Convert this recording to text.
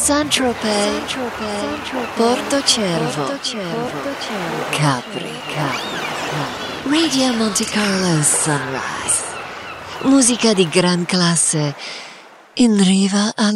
Saint-Tropez, Porto Cervo, Capri, Radio Monte Carlo Sunrise. Musica di gran classe in riva al